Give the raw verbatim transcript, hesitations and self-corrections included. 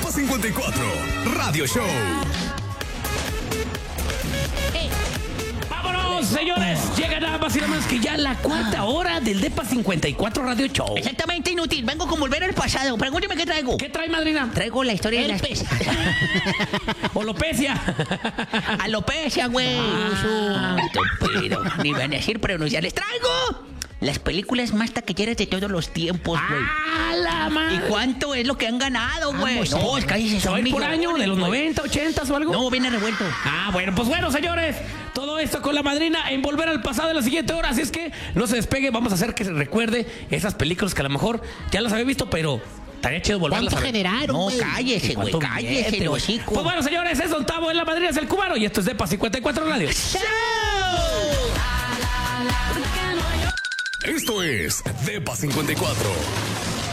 Depa cincuenta y cuatro Radio Show. ¡Vámonos, señores! Llega nada más y nada más que ya la cuarta hora del Depa cincuenta y cuatro Radio Show. Exactamente inútil. Vengo con volver al pasado. Pregúnteme qué traigo. ¿Qué trae, madrina? Traigo la historia de las... Alopecia. Alopecia, güey. Ah. Pero ni van a decir pronunciar. Les traigo las películas más taquilleras de todos los tiempos, güey. ¡Ah, la madre! ¿Y cuánto es lo que han ganado, güey? Vamos, No, sí. es cállese, ¿Se va a son ir por año? millones, ¿De los güey. noventa, ochenta o algo? No, viene revuelto. Ah, bueno, pues bueno, señores. Todo esto con la madrina en Volver al Pasado en la siguiente hora. Así es que no se despegue. Vamos a hacer que se recuerde esas películas que a lo mejor ya las había visto, pero estaría chido volverlas a ver. generaron, No, güey? cállese, güey. ¿Cuánto Cállese, billete, el güey? hocico. Pues bueno, señores, es Don Tavo en la madrina, es el cubano. Y esto es Depa cincuenta y cuatro Radio. Esto es Depa cincuenta y cuatro